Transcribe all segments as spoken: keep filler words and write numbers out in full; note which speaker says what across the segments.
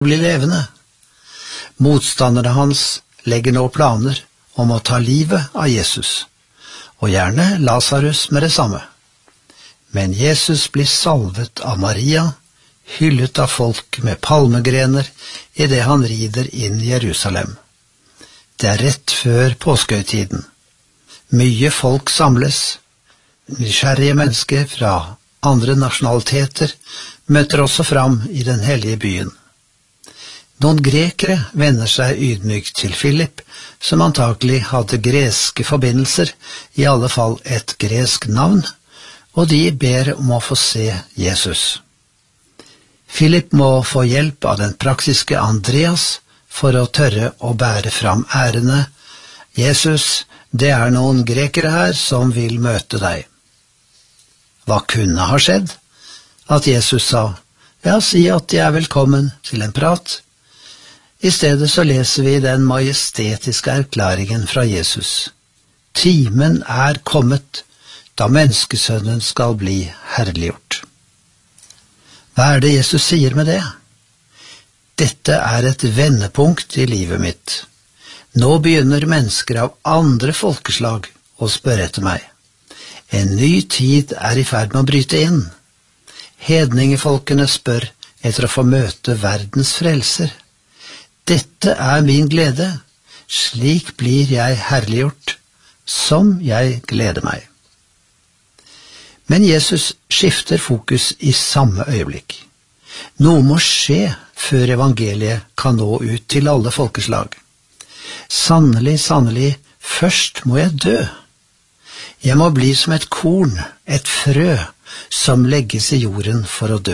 Speaker 1: bli levende. Motstanderne hans legger nå planer om å ta livet av Jesus, og gjerne Lazarus med det samme. Men Jesus blir salvet av Maria, hyllet av folk med palmegrener i det han rider inn i Jerusalem. Det er rett før påskehøytiden. Mye folk samles. Nysgjerrige mennesker fra andre nasjonaliteter møter også fram i den hellige byen. Noen grekere vender seg ydmykt til Philip, som antakelig hadde greske forbindelser, i alle fall et gresk navn, og de ber om å få se Jesus. Philip må få hjelp av den praktiske Andreas for å tørre å bære fram ærene. Jesus, det er noen grekere her som vil møte deg. Hva kunne ha skjedd? At Jesus sa, ja, si at de er velkommen til en prat. I stedet så leser vi den majestetiske erklæringen fra Jesus. Timen er kommet, da menneskesønnen skal bli herliggjort. Hva er det Jesus sier med det? Dette er et vendepunkt i livet mitt. Nå begynner mennesker av andre folkeslag å spørre etter meg. En ny tid er i ferd med å bryte inn. Hedningefolkene spør etter å få møte verdens frelser. Dette er min glede, slik blir jeg herliggjort, som jeg gleder meg. Men Jesus skifter fokus i samme øyeblikk. Noe må skje før evangeliet kan nå ut til alle folkeslag. Sannelig, sannelig, først må jeg dø. Jeg må bli som et korn, et frø, som legges i jorden for å dø.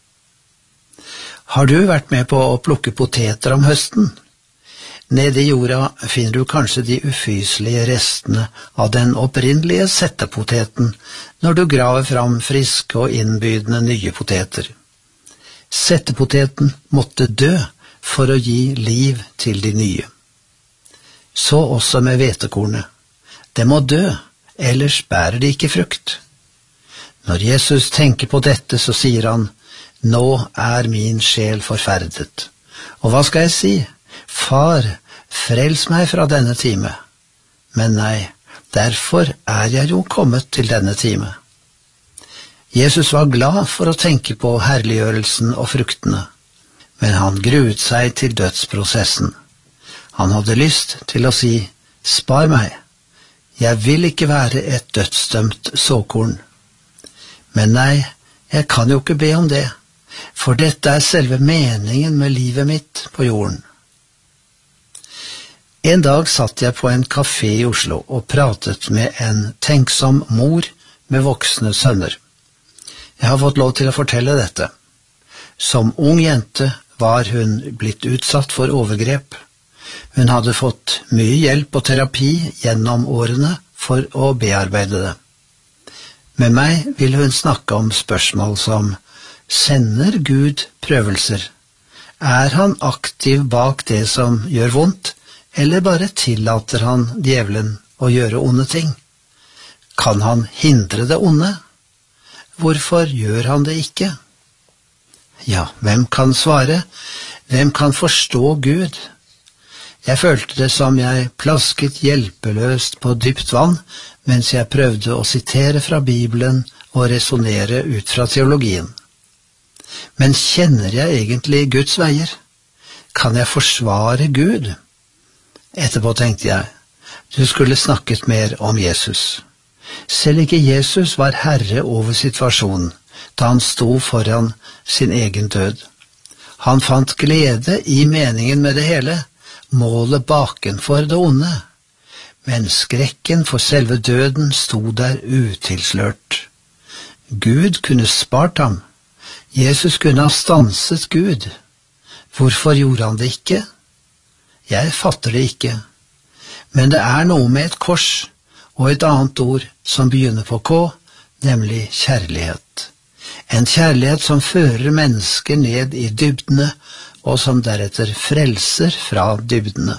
Speaker 1: Har du vært med på å plukke poteter om høsten? Nede i jorda finner du kanskje de ufyselige restene av den opprinnelige settepoteten når du graver fram friske og innbydende nye poteter. Settepoteten måtte dø for å gi liv til de nye. Så også med hvetekornet. Det må dø, ellers bærer de ikke frukt. Når Jesus tenker på dette, så sier han, nå er min sjel forferdet. Og hva skal jeg si? Far, frels meg fra denne time. Men nei, derfor er jeg jo kommet til denne time. Jesus var glad for å tenke på herliggjørelsen og fruktene, men han gruet seg til dødsprosessen. Han hadde lyst til å si, spar meg, jeg vil ikke være et dødsdømt såkorn. Men nei, jeg kan jo ikke be om det, for dette er selve meningen med livet mitt på jorden. En dag satt jeg på en kafé i Oslo og pratet med en tenksom mor med voksne sønner. Jeg har fått lov til å fortelle dette. Som ung jente var hun blitt utsatt for overgrep. Hun hadde fått mye hjelp og terapi gjennom årene for å bearbeide det. Med meg ville hun snakke om spørsmål som, sender Gud prøvelser? Er han aktiv bak det som gjør vondt, eller bare tillater han djevelen å gjøre onde ting? Kan han hindre det onde? Hvorfor gjør han det ikke? Ja, hvem kan svare? Hvem kan forstå Gud? Jeg følte det som jeg plasket hjelpeløst på dypt vann, mens jeg prøvde å sitere fra Bibelen og resonere ut fra teologien. Men kjenner jeg egentlig Guds veier? Kan jeg forsvare Gud? Etterpå tenkte jeg, du skulle snakket mer om Jesus. Selv ikke Jesus var herre over situasjonen, da han sto foran sin egen død. Han fant glede i meningen med det hele, målet bakenfor det onde. Men skrekken for selve døden sto der utilslørt. Gud kunne spart ham. Jesus kunne ha stanset Gud. Hvorfor gjorde han det ikke? Jeg fatter det ikke. Men det er noe med et kors og et annet ord som begynner på K, nemlig kjærlighet. En kjærlighet som fører mennesker ned i dybdene, og som deretter frelser fra dybdene.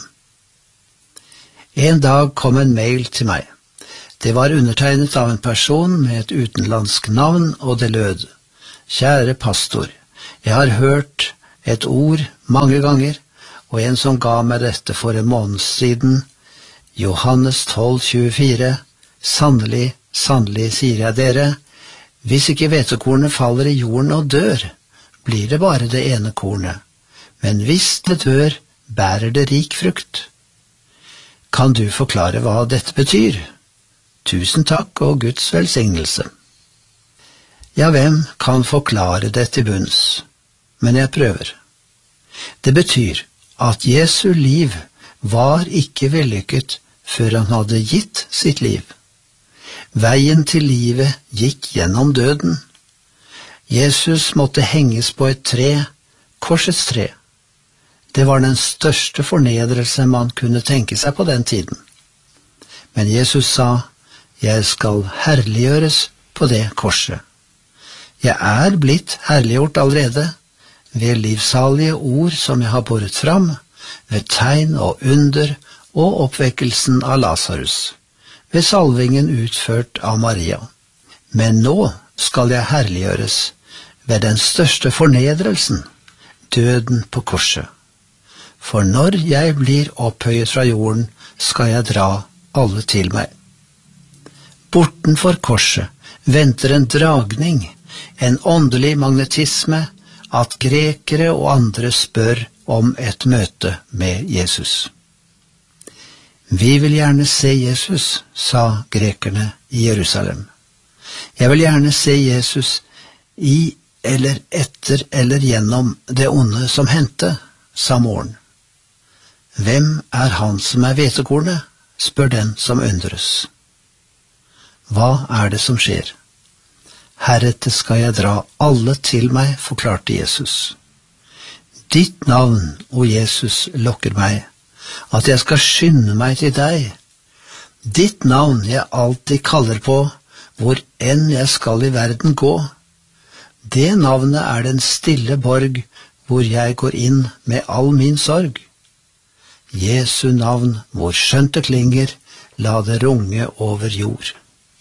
Speaker 1: En dag kom en mail til meg. Det var undertegnet av en person med et utenlandsk navn, og det lød, kjære pastor, jeg har hørt et ord mange ganger, og en som ga meg dette for en måned siden, Johannes tolv tjuefire, sannelig, sannelig sier jeg dere, hvis ikke hvetekornet faller i jorden og dør, blir det bare det ene kornet, men hvis det dør, bærer det rik frukt. Kan du forklare hva dette betyr? Tusen takk og Guds velsignelse. Ja, hvem kan forklare det til bunns? Men jeg prøver. Det betyr at Jesu liv var ikke vellykket før han hadde gitt sitt liv. Veien til livet gikk gjennom døden. Jesus måtte henges på et tre, korsets tre. Det var den største fornedrelse man kunne tenke seg på den tiden. Men Jesus sa, jeg skal herliggjøres på det korset. Jeg er blitt herliggjort allerede, ved livsalige ord som jeg har båret fram, ved tegn og under og oppvekkelsen av Lazarus, ved salvingen utført av Maria. Men nå skal jeg herliggjøres ved den største fornedrelsen, døden på korset. For når jeg blir opphøyet fra jorden, skal jeg dra alle til meg. Bortenfor korset venter en dragning, en åndelig magnetisme, at grekere og andre spør om et møte med Jesus. Vi vil gjerne se Jesus, sa grekerne i Jerusalem. Jeg vil gjerne se Jesus i eller etter eller gjennom det onde som hendte, sa moren. Hvem er han som er hvetekornet? Spør den som undres. Hva er det som skjer? Heretter skal jeg dra alle til meg, forklarte Jesus. Ditt navn, o Jesus, lokker meg, at jeg skal skynde meg til deg. Ditt navn jeg alltid kaller på, hvor enn jeg skal i verden gå. Det navnet er den stille borg, hvor jeg går inn med all min sorg. Jesu navn, hvor skjønt det klinger, la det runge over jord.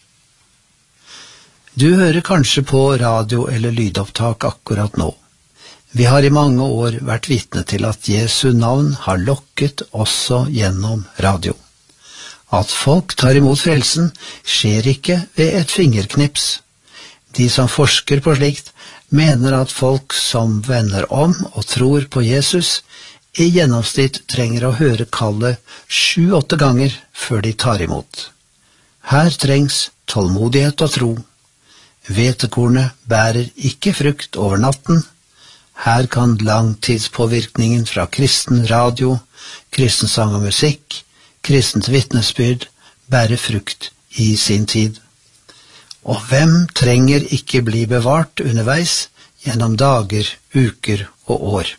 Speaker 1: Du hører kanskje på radio eller lydopptak akkurat nå. Vi har i mange år vært vitne til at Jesu navn har lokket også gjennom radio. At folk tar imot frelsen skjer ikke ved et fingerknips. De som forsker på slikt mener at folk som vender om og tror på Jesus, i gjennomsnitt trenger å høre kallet sju-åtte ganger før de tar imot. Her trengs tålmodighet og tro. Hvetekornet bærer ikke frukt over natten. Her kan langtidspåvirkningen fra kristen radio, kristen sang og musikk, kristent vitnesbyrd bære frukt i sin tid. Og hvem trenger ikke bli bevart underveis gjennom dager, uker og år?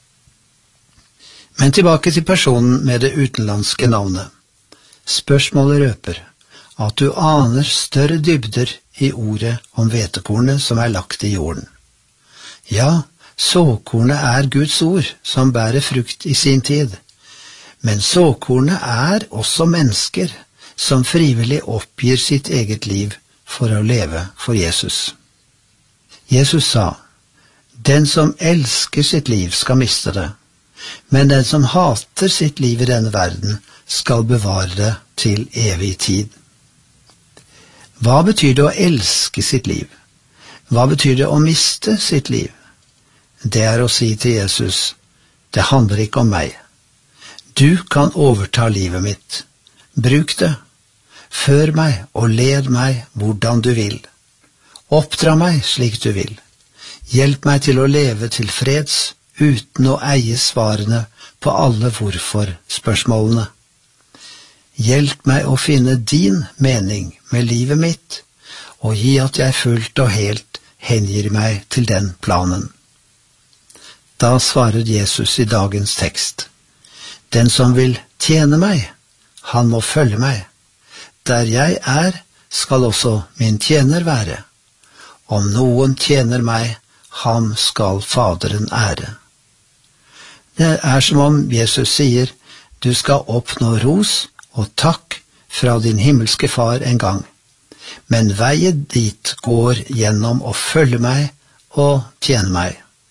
Speaker 1: Men tilbake til personen med det utenlandske navnet. Spørsmålet røper at du aner større dybder i ordet om hvetekornet som er lagt i jorden. Ja, såkornet er Guds ord som bærer frukt i sin tid. Men såkornet er også mennesker som frivillig oppgir sitt eget liv for å leve for Jesus. Jesus sa, den som elsker sitt liv skal miste det, men den som hater sitt liv i denne verden skal bevare det til evig tid. Hva betyr det å elske sitt liv? Hva betyr det å miste sitt liv? Det er å si til Jesus, det handler ikke om meg. Du kan overta livet mitt. Bruk det. Før meg og led meg hvordan du vil. Oppdra meg slik du vil. Hjelp meg til å leve til freds, uten å eie svarene på alle hvorfor-spørsmålene. Hjelp meg å finne din mening med livet mitt, og gi at jeg fullt og helt hengir meg til den planen. Da svarer Jesus i dagens tekst, den som vil tjene meg, han må følge meg. Der jeg er, skal også min tjener være. Om noen tjener meg, ham skal Faderen ære. Det er som om Jesus sier, du skal oppnå ros og takk fra din himmelske far en gang. Men veien dit går gjennom å følge meg og tjene meg.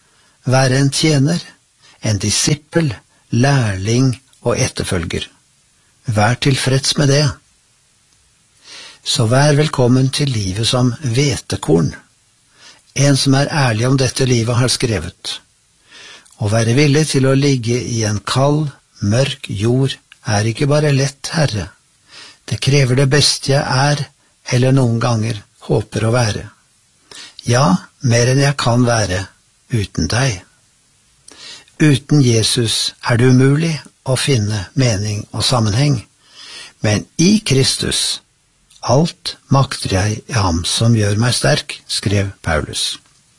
Speaker 1: være en tjener, en disippel, lærling og etterfølger. Vær tilfreds med det. Så vær velkommen til livet som hvetekorn. En som er ærlig om dette livet har skrevet: å være villig til å ligge i en kald, mørk jord er ikke bare lett, Herre. Det krever det beste jeg er, eller noen ganger håper å være. Ja, mer enn jeg kan være uten deg. Uten Jesus er det umulig å finne mening og sammenheng, men i Kristus alt makter jeg i ham som gjør meg sterk, skrev Paulus.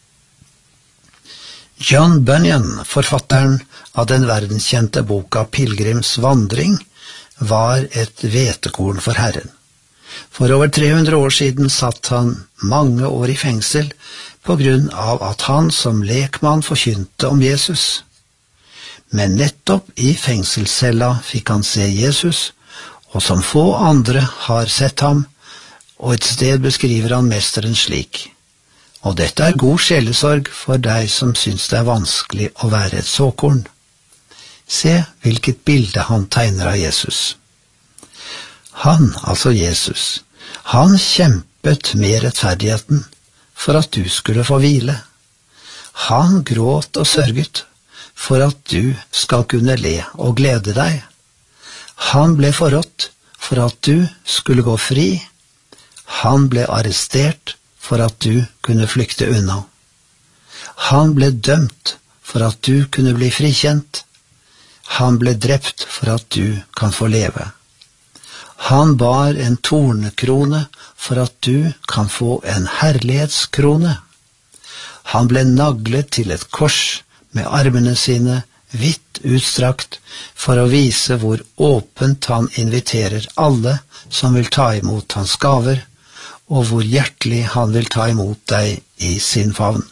Speaker 1: John Bunyan, forfatteren av den verdenskjente boka Pilgrims vandring, var et hvetekorn for Herren. For over tre hundre år siden satt han mange år i fengsel på grunn av at han som lekmann forkynte om Jesus. Men nettopp i fengselscella fikk han se Jesus, og som få andre har sett ham, og et sted beskriver han mesteren slik: og dette er god sjelesorg for deg som syns det er vanskelig å være et såkorn. Se hvilket bilde han tegner av Jesus. Han, altså Jesus, han kjempet med rettferdigheten for at du skulle få hvile. Han gråt og sørget for at du skal kunne le og glede deg. Han ble forrådt for at du skulle gå fri. Han ble arrestert for at du kunne flykte unna. Han ble dømt for at du kunne bli frikjent. Han ble drept for at du kan få leve. Han bar en tornekrone for at du kan få en herlighetskrone. Han ble naglet til et kors med armene sine vidt utstrakt for å vise hvor åpent han inviterer alle som vil ta imot hans gaver, og hvor hjertelig han vil ta imot deg i sin favn.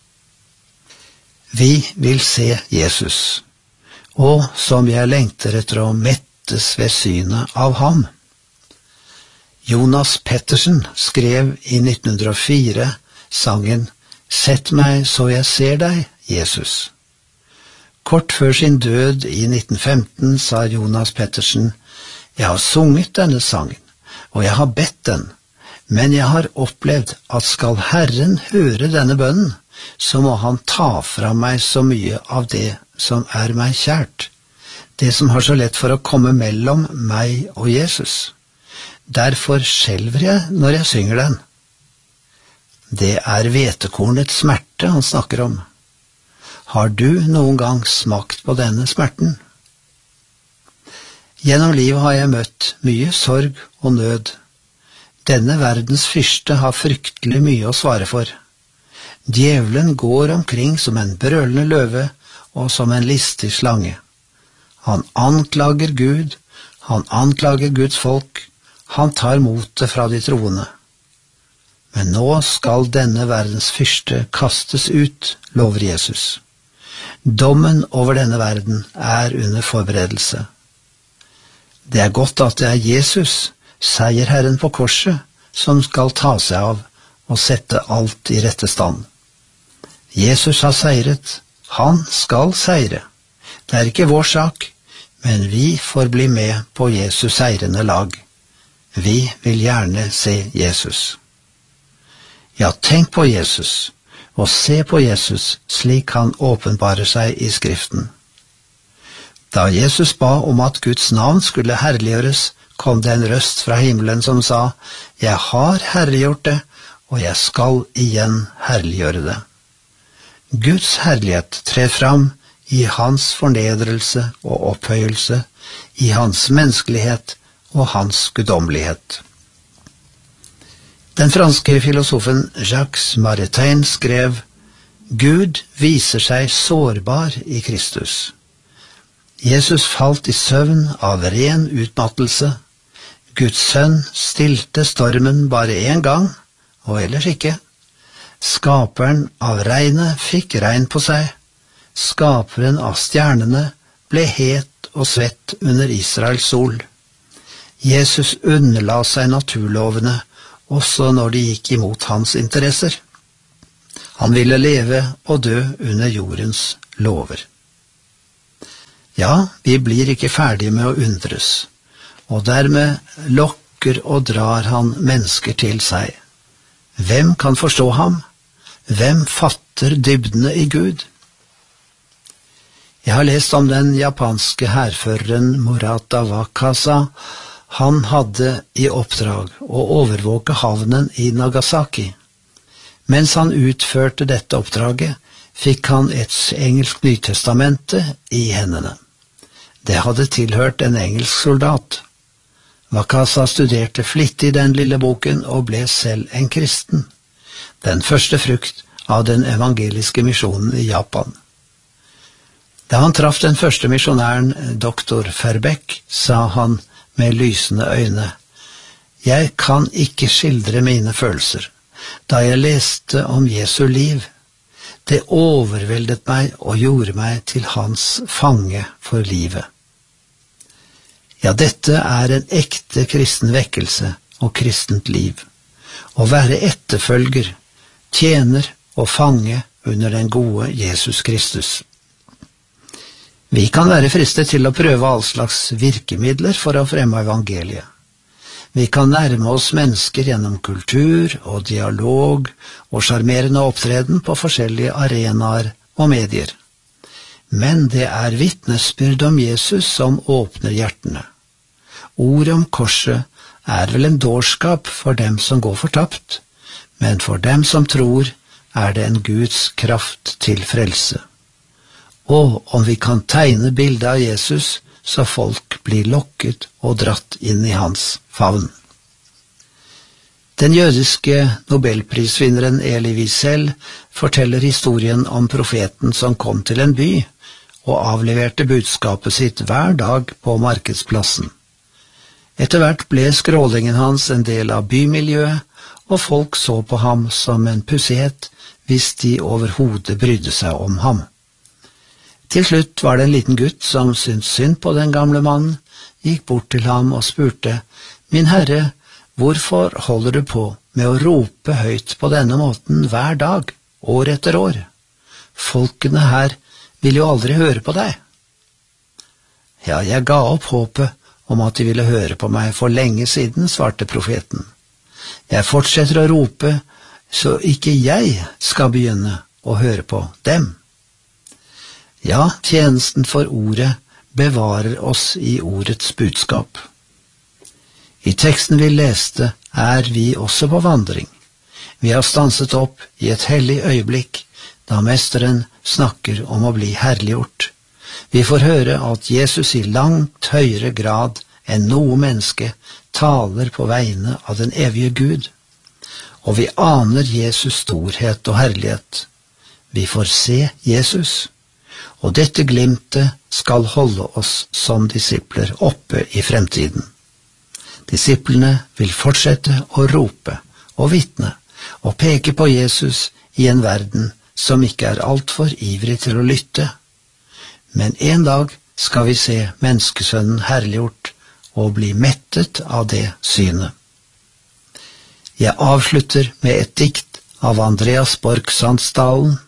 Speaker 1: Vi vil se Jesus, og som jeg lengter etter å mettes ved synet av ham. Jonas Pettersen skrev i nitten hundre og fire sangen «Sett meg så jeg ser deg, Jesus». Kort før sin død i nitten femten sa Jonas Pettersen: «Jeg har sunget denne sangen, og jeg har bedt den, men jeg har opplevd at skal Herren høre denne bønnen, så må han ta fra meg så mye av det som er meg kjært, det som har så lett for å komme mellom meg og Jesus. Derfor skjelver jeg når jeg synger den.» Det er hvetekornets smerte han snakker om. Har du noen gang smakt på denne smerten? Gjennom livet har jeg møtt mye sorg og nød. Denne verdens fyrste har fryktelig mye å svare for. Djevelen går omkring som en brølende løve og som en listig slange. Han anklager Gud, han anklager Guds folk, han tar motet fra de troende. Men nå skal denne verdens fyrste kastes ut, lover Jesus. Dommen over denne verden er under forberedelse. Det er godt at det er Jesus, seierherren på korset, som skal ta seg av og sette alt i rette stand. Jesus har seiret, han skal seire. Det er ikke vår sak, men vi får bli med på Jesus seirende lag. Vi vil gjerne se Jesus. Ja, tenk på Jesus, og se på Jesus slik han åpenbarer seg i Skriften. Da Jesus ba om at Guds navn skulle herliggjøres, kom det en røst fra himmelen som sa: «Jeg har herliggjort det, og jeg skal igjen herliggjøre det.» Guds herlighet trer fram i hans fornedrelse og opphøyelse, i hans menneskelighet og hans guddommelighet. Den franske filosofen Jacques Maritain skrev: «Gud viser seg sårbar i Kristus. Jesus falt i søvn av ren utmattelse. Guds sønn stilte stormen bare en gang, og ellers ikke. Skaperen av regnet fikk regn på seg. Skaperen av stjernene ble het og svett under Israels sol. Jesus underla seg naturlovene, også når de gikk imot hans interesser. Han ville leve og dø under jordens lover. Ja, vi blir ikke ferdige med å undres, og dermed lokker og drar han mennesker til seg. Hvem kan forstå ham? Hvem fatter dybdene i Gud? Jeg har lest om den japanske hærføreren Murata Wakasa. Han hadde i oppdrag å overvåke havnen i Nagasaki. Mens han utførte dette oppdraget, fikk han et engelsk nytestamente i hendene. Det hadde tilhørt en engelsk soldat. Wakasa studerte flittig den lille boken og ble selv en kristen, den første frukt av den evangeliske misjonen i Japan. Da han traff den første misjonæren, doktor Verbeek, sa han med lysende øyne: «Jeg kan ikke skildre mine følelser da jeg leste om Jesu liv. Det overveldet meg og gjorde meg til hans fange for livet.» Ja, dette er en ekte kristen vekkelse og kristent liv. Å være etterfølger, tjener og fange under den gode Jesus Kristus. Vi kan være fristet til å prøve all slags virkemidler for å fremme evangeliet. Vi kan nærme oss mennesker gjennom kultur og dialog og sjarmerende opptreden på forskjellige arenaer og medier. Men det er vitnesbyrd om Jesus som åpner hjertene. Ordet om korset er vel en dårskap for dem som går fortapt, men for dem som tror er det en Guds kraft til frelse. Og om vi kan tegne bildet av Jesus, så folk blir lokket og dratt inn i hans favn. Den jødiske nobelprisvinneren Elie Wiesel forteller historien om profeten som kom til en by og avleverte budskapet sitt hver dag på markedsplassen. Etter hvert ble skrålingen hans en del av bymiljøet, og folk så på ham som en pussighet hvis de overhodet brydde seg om ham. Til slutt var det en liten gutt som syntes synd på den gamle mannen, gikk bort til ham og spurte: «Min herre, hvorfor holder du på med å rope høyt på denne måten hver dag, år etter år? Folkene her vil jo aldri høre på deg.» «Ja, jeg ga opp håpet om at de ville høre på meg for lenge siden», svarte profeten. «Jeg fortsetter å rope, så ikke jeg skal begynne å høre på dem.» Ja, tjenesten for ordet bevarer oss i ordets budskap. I teksten vi leste er vi også på vandring. Vi har stanset opp i et hellig øyeblikk, da mesteren snakker om å bli herliggjort. Vi får høre at Jesus i langt høyere grad enn noe menneske taler på vegne av den evige Gud. Og vi aner Jesus storhet og herlighet. Vi får se Jesus. Og dette glimtet skal holde oss som disipler oppe i fremtiden. Disiplene vil fortsette å rope og vitne og peke på Jesus i en verden som ikke er alt for ivrig til å lytte. Men en dag skal vi se menneskesønnen herliggjort og bli mettet av det synet. Jeg avslutter med et dikt av Andreas Borch Sandsdalen.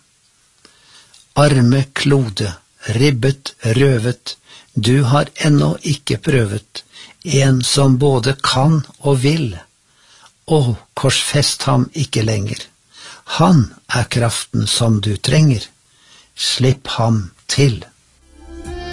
Speaker 1: Arme klode, ribbet, røvet, du har ennå ikke prøvet, en som både kan og vil. Å, korsfest ham ikke lenger, han er kraften som du trenger, slipp ham til.